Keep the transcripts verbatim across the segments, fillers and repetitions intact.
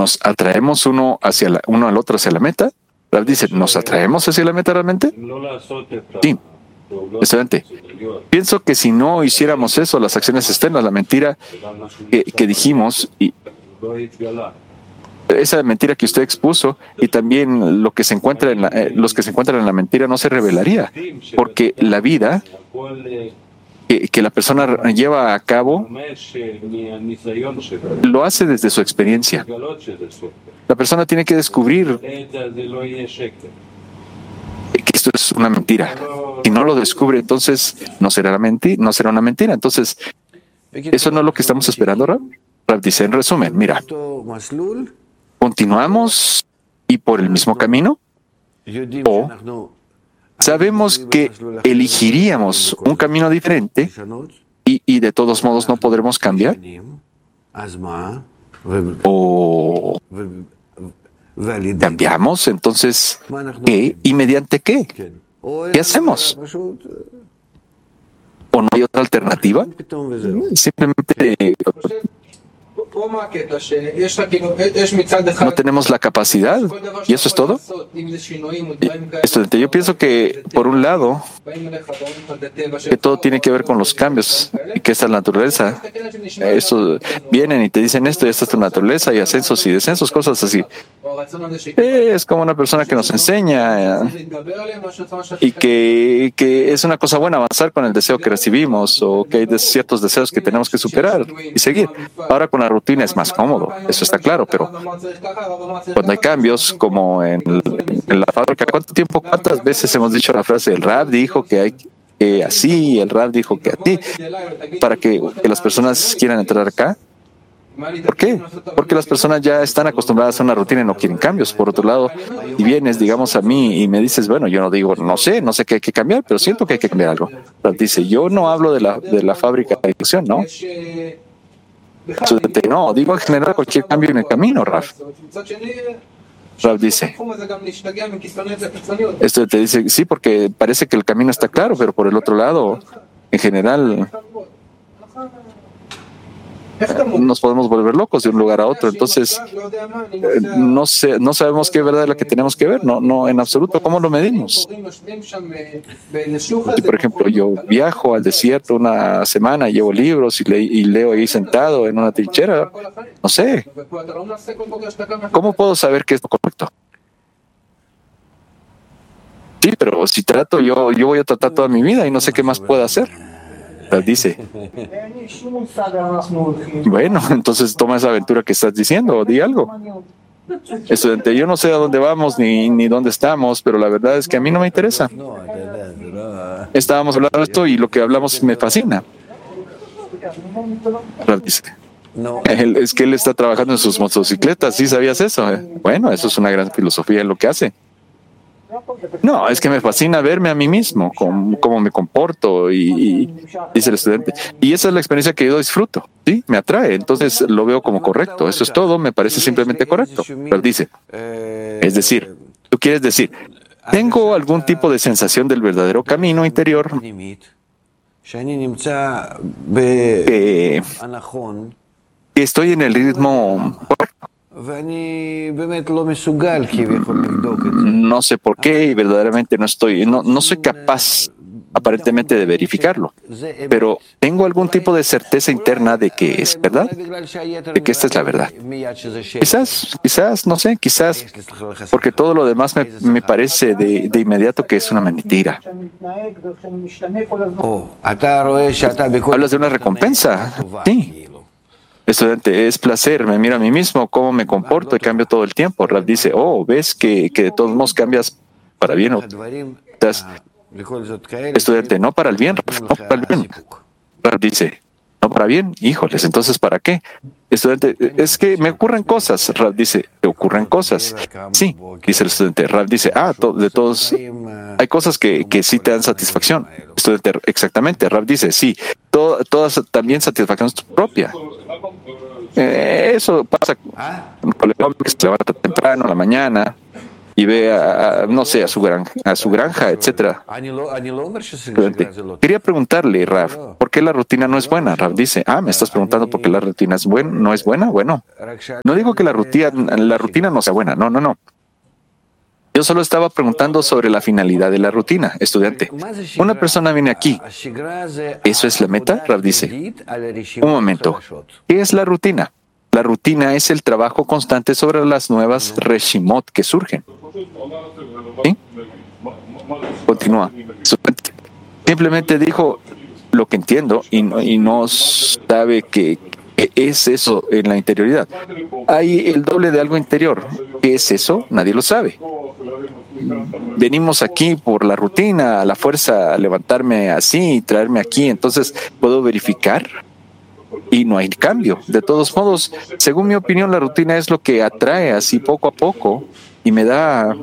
¿nos atraemos uno hacia la, uno al otro hacia la meta? Rav dice, ¿nos atraemos hacia la meta realmente? Sí. Excelente. Pienso que si no hiciéramos eso, las acciones externas, la mentira que, que dijimos, y esa mentira que usted expuso, y también lo que se encuentra en la, eh, los que se encuentran en la mentira no se revelaría, porque la vida que, que la persona lleva a cabo lo hace desde su experiencia. La persona tiene que descubrir que esto es una mentira. Si no lo descubre, entonces no será una mentira, no será una mentira. Entonces, eso no es lo que estamos esperando, Rav. Rav dice, en resumen, mira, continuamos y por el mismo camino, o sabemos que elegiríamos un camino diferente y, y de todos modos no podremos cambiar, o cambiamos, entonces, ¿qué? ¿Y mediante qué? ¿Qué hacemos? ¿O no hay otra alternativa? Simplemente no tenemos la capacidad y eso es todo. Estudiante, yo pienso que por un lado que todo tiene que ver con los cambios y que esta es la naturaleza. Eso vienen y te dicen esto y esta es tu naturaleza y ascensos y descensos, cosas así. Es como una persona que nos enseña y que, que es una cosa buena avanzar con el deseo que recibimos o que hay ciertos deseos que tenemos que superar y seguir. Ahora con la rutina es más cómodo, eso está claro, pero cuando hay cambios como en, en la fábrica, ¿cuánto tiempo, cuántas veces hemos dicho la frase, el Rab dijo que hay que así, el Rab dijo que así, para que, que las personas quieran entrar acá? ¿Por qué? Porque las personas ya están acostumbradas a una rutina y no quieren cambios. Por otro lado, si vienes, digamos, a mí y me dices, bueno, yo no digo, no sé, no sé qué hay que cambiar, pero siento que hay que cambiar algo. Rab dice, yo no hablo de la, de la fábrica de ilusión, ¿no? No, digo en general cualquier cambio en el camino, Raf. Raf dice, esto te dice, sí, porque parece que el camino está claro, pero por el otro lado, en general, nos podemos volver locos de un lugar a otro. Entonces, no sé, no sabemos qué verdad es la que tenemos que ver, no, no en absoluto. ¿Cómo lo medimos? Si, por ejemplo, yo viajo al desierto una semana, llevo libros y, le, y leo ahí sentado en una trinchera, no sé. ¿Cómo puedo saber qué es lo correcto? Sí, pero si trato, yo, yo voy a tratar toda mi vida y no sé qué más puedo hacer. Dice, bueno, entonces toma esa aventura que estás diciendo, di algo. Estudiante, yo no sé a dónde vamos ni, ni dónde estamos, pero la verdad es que a mí no me interesa. Estábamos hablando de esto y lo que hablamos me fascina. Dice, él, es que él está trabajando en sus motocicletas, ¿sí sabías eso? Bueno, eso es una gran filosofía en lo que hace. No, es que me fascina verme a mí mismo, cómo, cómo me comporto y, y dice el estudiante. Y esa es la experiencia que yo disfruto, ¿sí? Me atrae, entonces lo veo como correcto. Eso es todo, me parece simplemente correcto. Pero dice, es decir, tú quieres decir, tengo algún tipo de sensación del verdadero camino interior que, que estoy en el ritmo correcto. No sé por qué y verdaderamente no estoy, no, no soy capaz aparentemente de verificarlo, pero tengo algún tipo de certeza interna de que es verdad, de que esta es la verdad. Quizás, quizás, no sé, quizás, porque todo lo demás me, me parece de, de inmediato que es una mentira. ¿Hablas de una recompensa? Sí. Estudiante, es placer, me miro a mí mismo, cómo me comporto y cambio todo el tiempo. Rav dice, oh, ves que, que de todos modos cambias para bien. Estudiante, no para el bien, Rav, no para el bien. Rav dice, no para bien, híjoles, entonces ¿para qué? Estudiante, es que me ocurren cosas. Rav dice, ¿te ocurren cosas? Sí, dice el estudiante. Rav dice, ah, to, de todos, hay cosas que, que sí te dan satisfacción. Estudiante, exactamente. Rav dice, sí, to, todas también satisfacción propia. Eh, eso pasa con el hombre que se levanta temprano en la mañana y ve a, a, no sé, a su granja, a su granja, etcétera. Quería preguntarle, Rav, ¿por qué la rutina no es buena? Rav dice, ah, me estás preguntando por qué la rutina es buena, no es buena. Bueno, no digo que la rutina, la rutina no sea buena, no, no, no. Yo solo estaba preguntando sobre la finalidad de la rutina, estudiante. Una persona viene aquí. ¿Eso es la meta? Rav dice. Un momento. ¿Qué es la rutina? La rutina es el trabajo constante sobre las nuevas reshimot que surgen. ¿Sí? Continúa. Simplemente dijo lo que entiendo y no, y no sabe que es eso en la interioridad. Hay el doble de algo interior. ¿Qué es eso? Nadie lo sabe. Venimos aquí por la rutina, a la fuerza, a levantarme así y traerme aquí, entonces puedo verificar y no hay cambio. De todos modos, según mi opinión, la rutina es lo que atrae así poco a poco y me da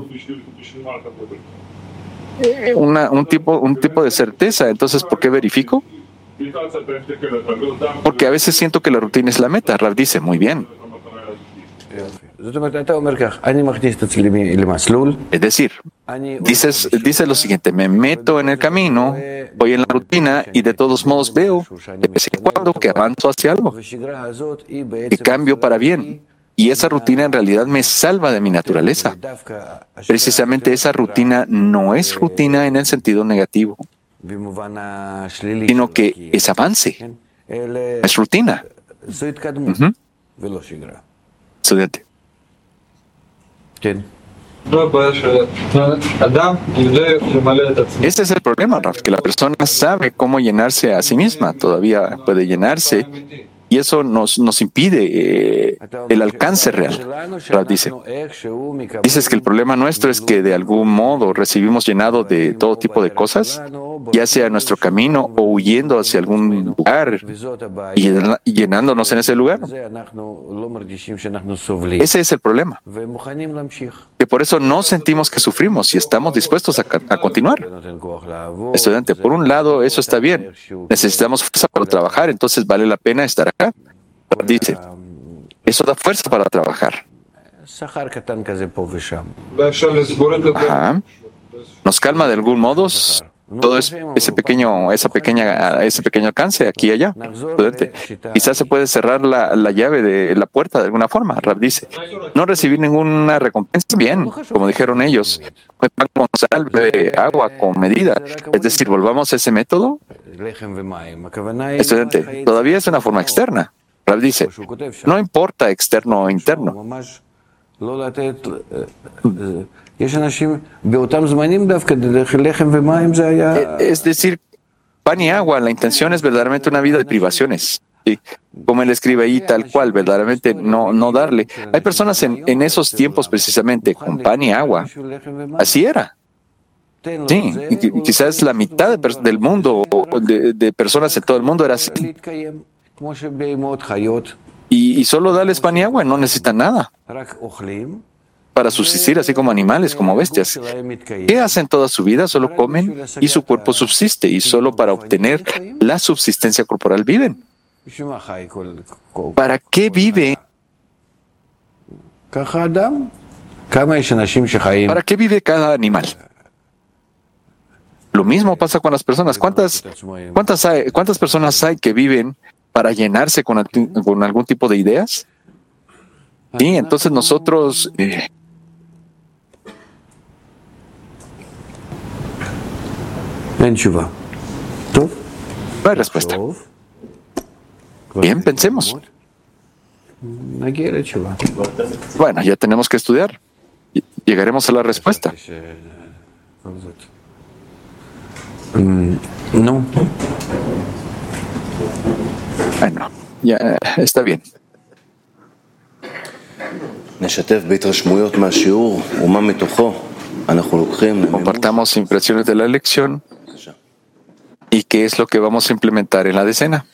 una, un, tipo, un tipo de certeza. Entonces, ¿por qué verifico? Porque a veces siento que la rutina es la meta. Rav dice, muy bien. Es decir, dices, dices lo siguiente, me meto en el camino, voy en la rutina y de todos modos veo de vez en cuando que avanzo hacia algo, que cambio para bien. Y esa rutina en realidad me salva de mi naturaleza. Precisamente esa rutina no es rutina en el sentido negativo, sino que es avance, es rutina. Uh-huh. Estudiante. Ese es el problema, Raf, que la persona sabe cómo llenarse a sí misma, todavía puede llenarse, y eso nos, nos impide eh, el alcance real. Raf dice, dices que el problema nuestro es que de algún modo recibimos llenado de todo tipo de cosas, ya sea en nuestro camino o huyendo hacia algún lugar y llenándonos en ese lugar. Ese es el problema. Que por eso no sentimos que sufrimos y estamos dispuestos a, a continuar. Estudiante, por un lado, eso está bien. Necesitamos fuerza para trabajar, entonces vale la pena estar acá. Dice, eso da fuerza para trabajar. Ajá. Nos calma de algún modo todo es, ese pequeño, esa pequeña, ese pequeño alcance aquí y allá. Estudiante, quizás se puede cerrar la, la llave de la puerta de alguna forma. Rav dice, no recibir ninguna recompensa, bien, como dijeron ellos, pan con sal, bebe agua con medida. Es decir, volvamos a ese método. Estudiante, todavía es una forma externa. Rav dice, no importa externo o interno. Es decir, pan y agua, la intención es verdaderamente una vida de privaciones. ¿Sí? Como él escribe ahí, tal cual, verdaderamente no, no darle. Hay personas en, en esos tiempos precisamente con pan y agua. Así era. Sí, y quizás la mitad de, del mundo, de, de personas en todo el mundo era así. Y, y solo darles pan y agua, no necesitan nada para subsistir, así como animales, como bestias. ¿Qué hacen toda su vida? Solo comen y su cuerpo subsiste, y solo para obtener la subsistencia corporal viven. ¿Para qué vive? ¿Para qué vive cada animal? Lo mismo pasa con las personas. ¿Cuántas, cuántas, hay, cuántas personas hay que viven para llenarse con, con algún tipo de ideas? Sí, entonces nosotros... Eh, no hay respuesta. Bien, pensemos. Bueno, ya tenemos que estudiar. Llegaremos a la respuesta. No. Bueno, ya está bien. Compartamos impresiones de la lección y qué es lo que vamos a implementar en la decena.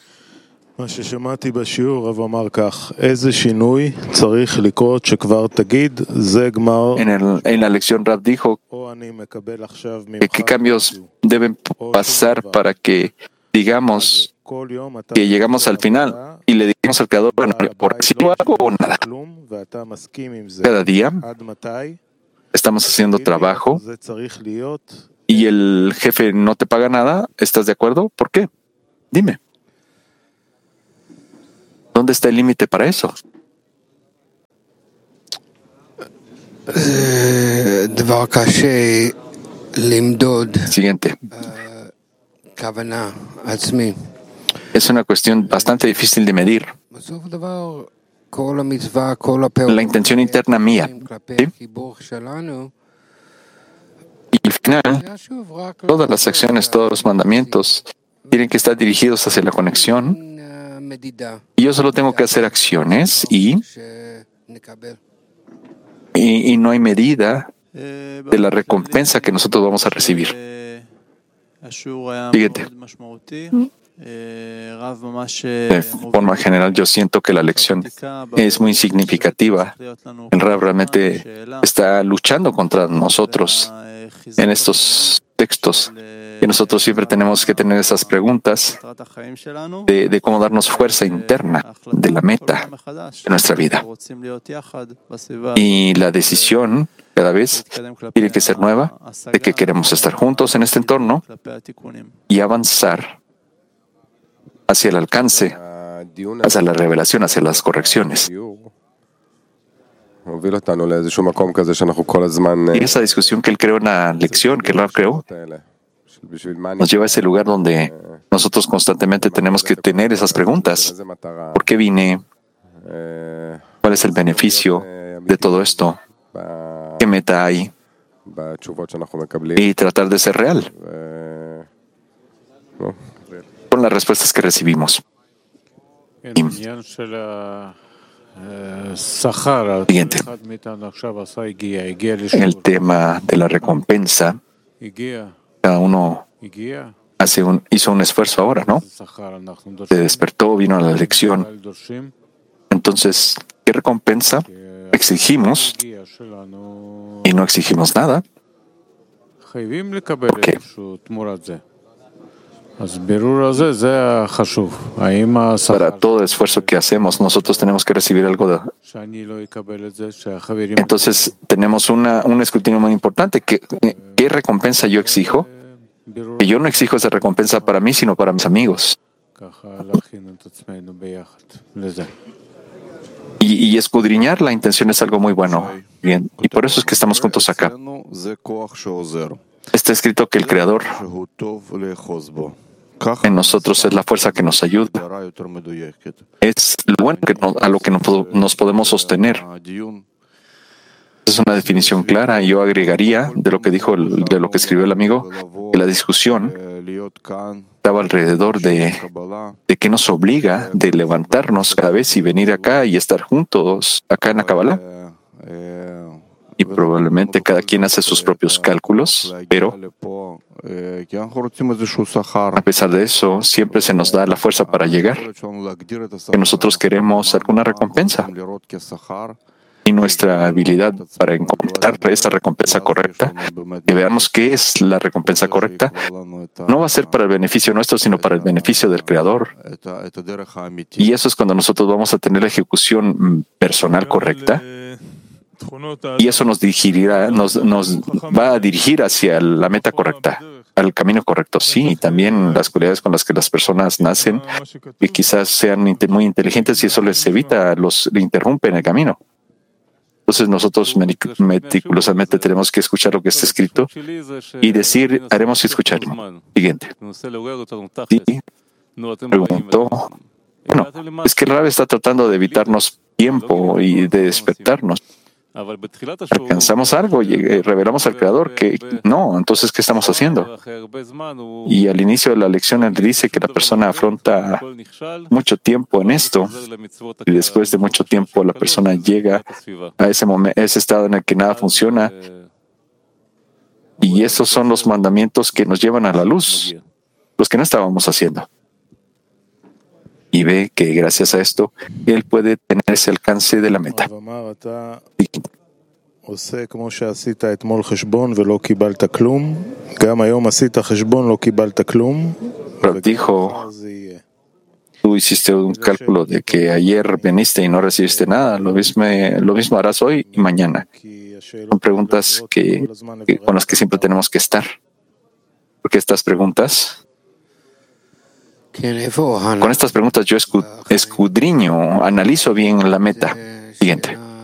En, el, en la lección Rav dijo que qué cambios deben pasar para que digamos que llegamos al final y le digamos al Creador, bueno, por si no hago o nada. Cada día estamos haciendo trabajo y el jefe no te paga nada, ¿estás de acuerdo? ¿Por qué? Dime. ¿Dónde está el límite para eso? Siguiente. Es una cuestión bastante difícil de medir. La intención interna mía. ¿Sí? Y al final, todas las acciones, todos los mandamientos tienen que estar dirigidos hacia la conexión. Y yo solo tengo que hacer acciones y, y, y no hay medida de la recompensa que nosotros vamos a recibir. Siguiente. De forma general, yo siento que la lección es muy significativa. El Rab realmente está luchando contra nosotros en estos textos. Y nosotros siempre tenemos que tener esas preguntas de, de cómo darnos fuerza interna de la meta de nuestra vida. Y la decisión cada vez tiene que ser nueva de que queremos estar juntos en este entorno y avanzar hacia el alcance, hacia la revelación, hacia las correcciones. Y esa discusión que él creó, una lección que él creó, nos lleva a ese lugar donde nosotros constantemente tenemos que tener esas preguntas. ¿Por qué vine? ¿Cuál es el beneficio de todo esto? ¿Qué meta hay? Y tratar de ser real con las respuestas que recibimos. Y, siguiente. El tema de la recompensa. Cada uno hace un, hizo un esfuerzo ahora, ¿no? Se despertó, vino a la lección. Entonces, ¿qué recompensa exigimos? Y no exigimos nada. ¿Por qué? Para todo esfuerzo que hacemos, nosotros tenemos que recibir algo de... Entonces, tenemos una, un escrutinio muy importante. ¿Qué, ¿Qué recompensa yo exijo? Que yo no exijo esa recompensa para mí, sino para mis amigos. Y, y escudriñar la intención es algo muy bueno. Bien, y por eso es que estamos juntos acá. Está escrito que el Creador en nosotros es la fuerza que nos ayuda. Es lo bueno que no, a lo que nos podemos sostener. Es una definición clara. Yo agregaría de lo que dijo, de lo que escribió el amigo, que la discusión estaba alrededor de, de qué nos obliga de levantarnos cada vez y venir acá y estar juntos acá en la Kabbalah. Y probablemente cada quien hace sus propios cálculos, pero a pesar de eso, siempre se nos da la fuerza para llegar, que nosotros queremos alguna recompensa. Y nuestra habilidad para encontrar esa recompensa correcta, que veamos qué es la recompensa correcta, no va a ser para el beneficio nuestro, sino para el beneficio del Creador. Y eso es cuando nosotros vamos a tener la ejecución personal correcta. Y eso nos dirigirá, nos, nos va a dirigir hacia la meta correcta, al camino correcto. Sí, también las cualidades con las que las personas nacen, que quizás sean muy inteligentes y eso les evita, los interrumpe en el camino. Entonces nosotros meticulosamente tenemos que escuchar lo que está escrito y decir, haremos escucharlo. Siguiente. Sí, preguntó. Bueno, es que el Rab está tratando de evitarnos tiempo y de despertarnos. Alcanzamos algo y revelamos al Creador que no, entonces ¿qué estamos haciendo? Y al inicio de la lección él dice que la persona afronta mucho tiempo en esto y después de mucho tiempo la persona llega a ese momento, ese estado en el que nada funciona y esos son los mandamientos que nos llevan a la luz, los que no estábamos haciendo. Y ve que gracias a esto, él puede tener ese alcance de la meta. Pero dijo, tú hiciste un cálculo de que ayer viniste y no recibiste nada, lo mismo, lo mismo harás hoy y mañana. Son preguntas que, que con las que siempre tenemos que estar. Porque estas preguntas, con estas preguntas yo escu- escudriño, analizo bien la meta. Siguiente.